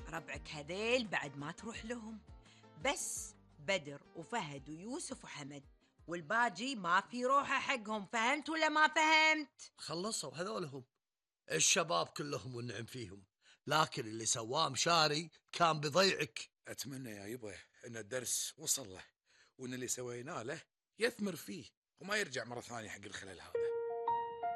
ربعك هذيل بعد ما تروح لهم، بس بدر وفهد ويوسف وحمد، والباجي ما في روحه حقهم. فهمت ولا ما فهمت؟ خلصوا هذولهم الشباب كلهم والنعم فيهم، لكن اللي سواه مشاري كان بضيعك. أتمنى يا يبا أن الدرس وصل له، وأن اللي سويناه له يثمر فيه وما يرجع مرة ثانية حق الخلل هذا.